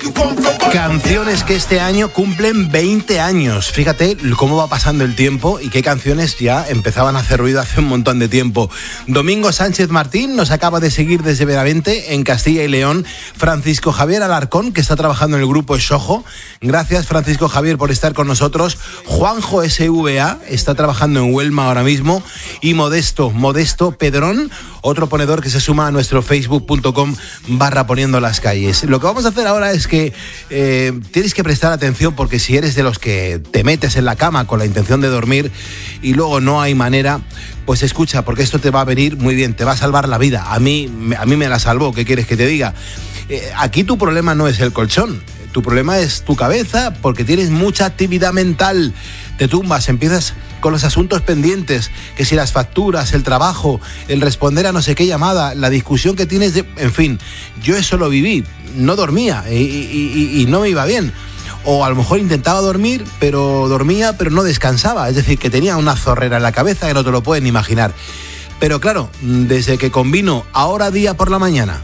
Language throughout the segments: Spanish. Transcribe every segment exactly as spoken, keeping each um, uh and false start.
Canciones que este año cumplen veinte años. Fíjate cómo va pasando el tiempo y qué canciones ya empezaban a hacer ruido hace un montón de tiempo. Domingo Sánchez Martín nos acaba de seguir desde Benavente, en Castilla y León. Francisco Javier Alarcón, que está trabajando en el grupo Sojo. Gracias, Francisco Javier, por estar con nosotros. Juanjo S V A está trabajando en Huelma ahora mismo. Y Modesto, Modesto Pedrón, otro ponedor que se suma a nuestro facebook punto com barra poniendo las calles. Lo que vamos a hacer ahora es que eh, tienes que prestar atención, porque si eres de los que te metes en la cama con la intención de dormir y luego no hay manera, pues escucha, porque esto te va a venir muy bien, te va a salvar la vida. A mí, a mí me la salvó, ¿qué quieres que te diga? Eh, aquí tu problema no es el colchón, tu problema es tu cabeza, porque tienes mucha actividad mental. Te tumbas, empiezas con los asuntos pendientes, que si las facturas, el trabajo, el responder a no sé qué llamada, la discusión que tienes, de, en fin, yo eso lo viví, no dormía y, y, y, y no me iba bien. O a lo mejor intentaba dormir, pero dormía, pero no descansaba, es decir, que tenía una zorrera en la cabeza que no te lo pueden imaginar. Pero claro, desde que combino ahora día por la mañana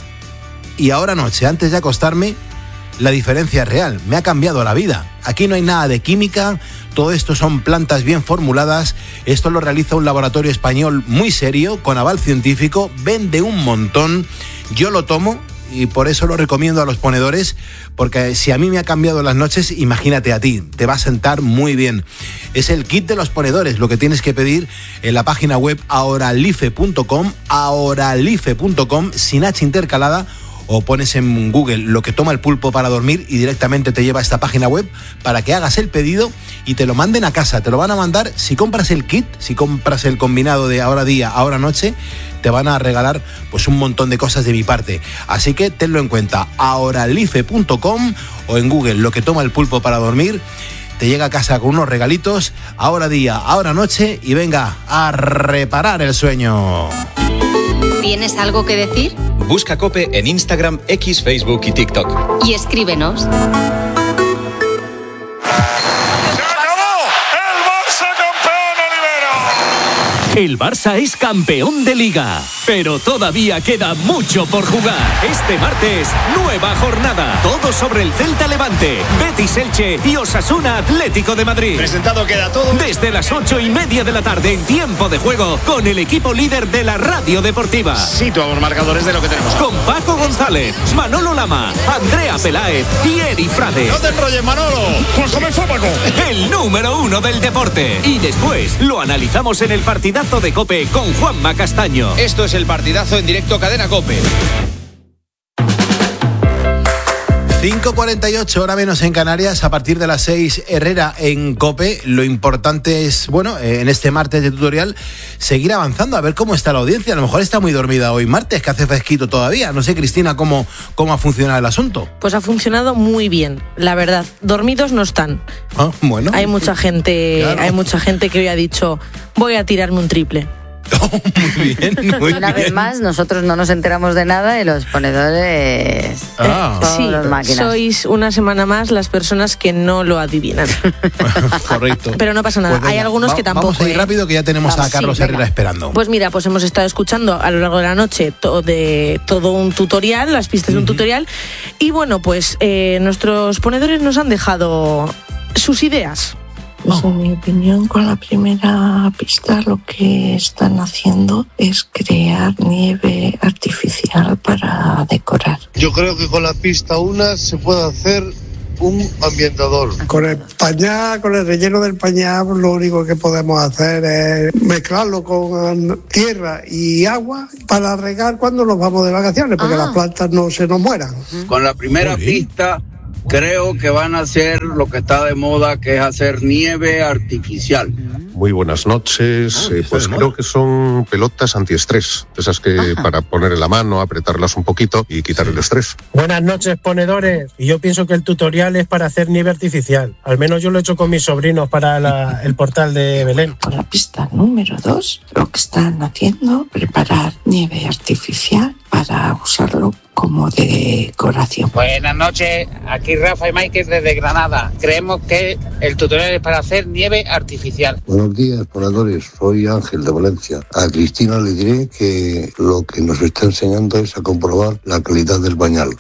y ahora noche antes de acostarme, la diferencia es real, me ha cambiado la vida. Aquí no hay nada de química, todo esto son plantas bien formuladas. Esto lo realiza un laboratorio español muy serio, con aval científico, vende un montón. Yo lo tomo y por eso lo recomiendo a los ponedores, porque si a mí me ha cambiado las noches, imagínate a ti, te va a sentar muy bien. Es el kit de los ponedores, lo que tienes que pedir en la página web ahoralife punto com, ahoralife punto com, sin H intercalada, o pones en Google lo que toma el pulpo para dormir y directamente te lleva a esta página web para que hagas el pedido y te lo manden a casa. Te lo van a mandar, si compras el kit, si compras el combinado de ahora día, ahora noche, te van a regalar pues un montón de cosas de mi parte. Así que tenlo en cuenta, ahoralife punto com o en Google lo que toma el pulpo para dormir. Te llega a casa con unos regalitos, ahora día, ahora noche, y venga a reparar el sueño. ¿Tienes algo que decir? Busca COPE en Instagram, X, Facebook y TikTok. Y escríbenos. El Barça es campeón de Liga, pero todavía queda mucho por jugar. Este martes, nueva jornada. Todo sobre el Celta Levante, Betis Elche y Osasuna Atlético de Madrid. Presentado queda todo. Desde las ocho y media de la tarde en tiempo de juego, con el equipo líder de la radio deportiva. Situamos marcadores de lo que tenemos. Con Paco González, Manolo Lama, Andrea Peláez y Eri Frade. No te enrolles, Manolo. Pues comenzó, Paco. El número uno del deporte. Y después lo analizamos en el partidazo de COPE con Juanma Castaño. Esto es el partidazo en directo Cadena COPE. cinco cuarenta y ocho, hora menos en Canarias. A partir de las seis, Herrera en COPE. Lo importante es, bueno, en este martes de tutorial, seguir avanzando, a ver cómo está la audiencia. A lo mejor está muy dormida hoy martes, que hace fresquito todavía. No sé, Cristina, cómo, cómo ha funcionado el asunto. Pues ha funcionado muy bien, la verdad. Dormidos no están. Ah, bueno. Hay mucha gente, claro. Hay mucha gente que hoy ha dicho, voy a tirarme un triple. Oh, muy bien, muy Una bien. vez más, nosotros no nos enteramos de nada y los ponedores Ah. son Sí, las máquinas. sois una semana más las personas que no lo adivinan. Correcto. Pero no pasa nada, Pues venga, hay algunos va- que tampoco. Vamos a ir ¿eh? rápido, que ya tenemos Vamos, a Carlos sí, Herrera venga. esperando. Pues mira, pues hemos estado escuchando a lo largo de la noche to- de todo un tutorial, las pistas de un tutorial, y bueno, pues eh, nuestros ponedores nos han dejado sus ideas. Pues en mi opinión, con la primera pista lo que están haciendo es crear nieve artificial para decorar. Yo creo que con la pista una se puede hacer un ambientador. Con el pañal, con el relleno del pañal, lo único que podemos hacer es mezclarlo con tierra y agua para regar cuando nos vamos de vacaciones, porque Ah. las plantas no se nos mueran. Con la primera pista creo que van a hacer lo que está de moda, que es hacer nieve artificial. Muy buenas noches. Ah, Eh, pues está de creo moda. que son pelotas antiestrés, esas que Ajá. para poner en la mano, apretarlas un poquito y quitar el estrés. Buenas noches, ponedores. Y yo pienso que el tutorial es para hacer nieve artificial. Al menos yo lo he hecho con mis sobrinos para la- el portal de Belén. Con la pista número dos, lo que están haciendo, preparar nieve artificial para usarlo como decoración. Buenas noches, aquí Rafa y Michael desde Granada. Creemos que el tutorial es para hacer nieve artificial. Buenos días, ponedores. Soy Ángel de Valencia. A Cristina le diré que lo que nos está enseñando es a comprobar la calidad del bañal.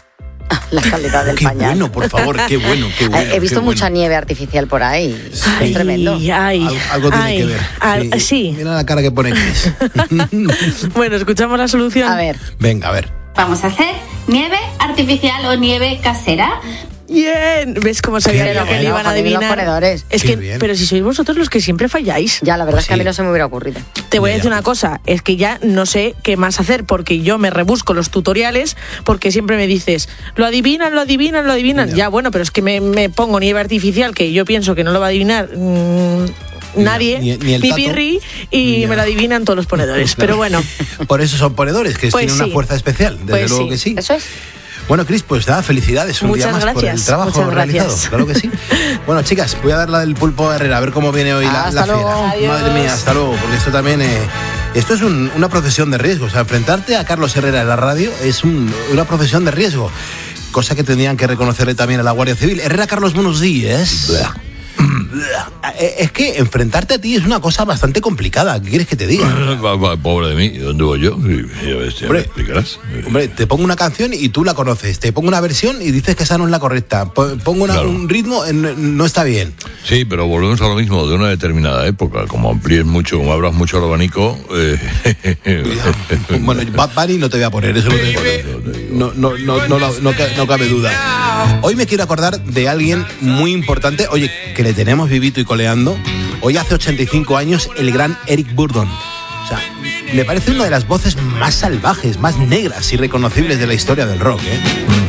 La calidad del qué pañal. Bueno, por favor, qué bueno, qué bueno. He visto qué mucha bueno. nieve artificial por ahí. Ay, Es tremendo. ay, Al- algo tiene ay, que ver. al- Sí. sí. Mira la cara que pone Chris. Bueno, escuchamos la solución. A ver. Venga, a ver. Vamos a hacer nieve artificial o nieve casera. Bien, ¿ves cómo sabía Qué yo que bien. le iban a Joder, los adivinar? ponedores. Es Qué que, bien. pero si sois vosotros los que siempre falláis. Ya, la verdad Pues es que a mí sí. no se me hubiera ocurrido. Te voy a Ya, decir ya. una cosa, es que ya no sé qué más hacer porque yo me rebusco los tutoriales porque siempre me dices, lo adivinan, lo adivinan, lo adivinan. Ya. Ya, bueno, pero es que me, me pongo nieve artificial que yo pienso que no lo va a adivinar mmm, nadie, ni- ni el tato. Pirri, y Ya. me lo adivinan todos los ponedores. Pero bueno, Por eso son ponedores, que Pues tienen sí. una fuerza especial. Desde Pues luego sí. que sí. Eso es. Bueno, Cris, pues nada, felicidades un Muchas día más por el gracias, trabajo muchas realizado. gracias. Claro que sí. Bueno, chicas, voy a dar la del pulpo a Herrera, a ver cómo viene hoy la, Hasta la fiera. luego. Adiós. Madre mía, hasta luego, porque esto también... eh, esto es un- una profesión de riesgo. O sea, enfrentarte a Carlos Herrera en la radio es un- una profesión de riesgo. Cosa que tendrían que reconocerle también a la Guardia Civil. Herrera, Carlos, buenos días. Eh, Es que enfrentarte a ti es una cosa bastante complicada. ¿Qué quieres que te diga? Va, va, Pobre de mí, ¿dónde voy yo? Y- Ya ves, ya me Hombre. explicarás. Hombre, te pongo una canción y tú la conoces. Te pongo una versión y dices que esa no es la correcta. Po- Pongo una- Claro. un ritmo, eh, no, no está bien. Sí, pero volvemos a lo mismo, de una determinada época. Como amplíes mucho, como abras mucho el abanico... Eh, Bueno, Bad Bunny no te voy a poner, eso no, te- no, no, no, no, no, no ca- no cabe duda. Hoy me quiero acordar de alguien muy importante, oye, que le tenemos vivito y coleando. Hoy hace ochenta y cinco años, el gran Eric Burdon. O sea, me parece una de las voces más salvajes, más negras y reconocibles de la historia del rock, ¿eh?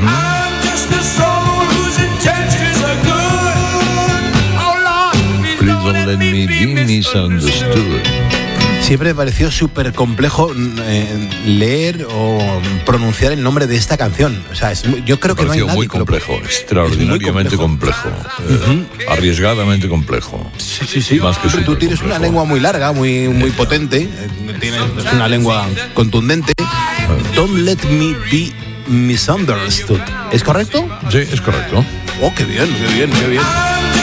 Please don't let me be misunderstood. Siempre me pareció súper complejo eh, leer o pronunciar el nombre de esta canción. O sea, es muy- yo creo Me que no hay pareció nadie muy que lo- complejo, Es muy extraordinariamente complejo, eh, arriesgadamente complejo. Sí, sí, sí. Más que Hombre, tú súper tienes una complejo. lengua muy larga, muy, muy potente. eh, Tienes una lengua contundente. Don't let me be misunderstood. ¿Es correcto? Sí, es correcto. Oh, qué bien, qué bien, qué bien.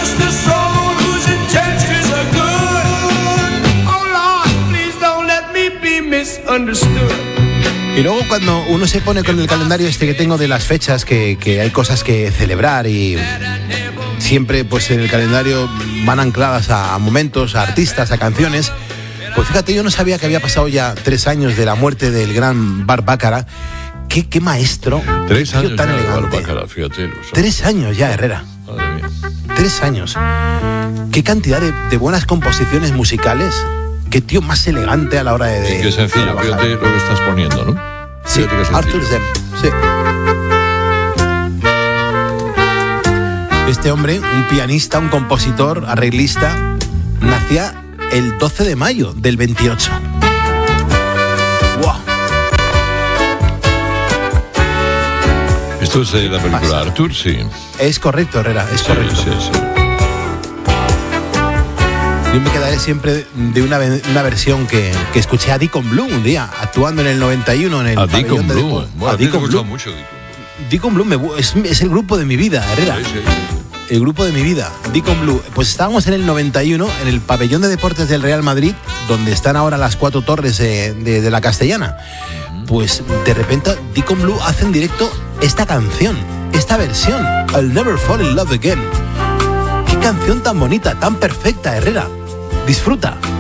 Y luego cuando uno se pone con el calendario este que tengo de las fechas, que, que hay cosas que celebrar y siempre pues en el calendario van ancladas a, a momentos, a artistas, a canciones, pues fíjate, yo no sabía que había pasado ya tres años de la muerte del gran Bart Bacharach. Qué, qué maestro, Tres qué tío años tan ya de elegante. Barbacala, fíjate. Los Tres años ya, Herrera. Madre mía. Tres años. Qué cantidad de, de buenas composiciones musicales. Qué tío más elegante a la hora de... de Y qué sencillo, trabajar. fíjate lo que estás poniendo, ¿no? Sí, Fíjate qué sencillo. Arthur Zem, sí. Este hombre, un pianista, un compositor, arreglista, nacía el doce de mayo del veintiocho. ¡Wow! Esto es de la película pasa? Arthur, sí. Es correcto, Herrera, es Sí, correcto. sí, sí. Yo me quedaré siempre de una, ve- una versión que, que escuché a Deacon Blue un día, actuando en el noventa y uno en el A pabellón Deacon de Blue. depo- Bueno, a a ti te Deacon gusta Blue. mucho Deacon Deacon Blue me gu- es, es el grupo de mi vida, Herrera. Blue. Sí, sí, sí. El grupo de mi vida, Deacon Blue. Pues estábamos en el noventa y uno en el pabellón de deportes del Real Madrid, donde están ahora las cuatro torres eh, de, de la Castellana. Pues de repente Deacon Blue hace en directo esta canción, esta versión, I'll Never Fall in Love Again. Qué canción tan bonita, tan perfecta, Herrera. Disfruta.